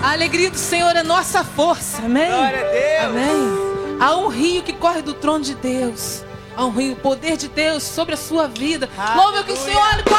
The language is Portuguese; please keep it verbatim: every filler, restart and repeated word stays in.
A alegria do Senhor é nossa força, amém? Glória a Deus. Amém. Há um rio que corre do trono de Deus. Há um rio, o poder de Deus sobre a sua vida. Louve que o Senhor, olha.